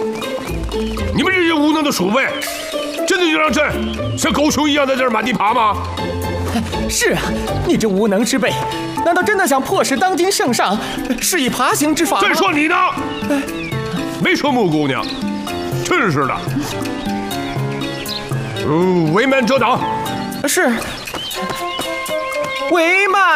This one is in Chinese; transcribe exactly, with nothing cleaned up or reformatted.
你们这些无能的鼠辈，真的就让朕像狗熊一样在这儿满地爬吗？ 是啊，你这无能之辈，难道真的想迫使当今圣上施以爬行之法吗？ 再说你呢，没说木姑娘，真是的。嗯，为慢遮挡。 是，为慢。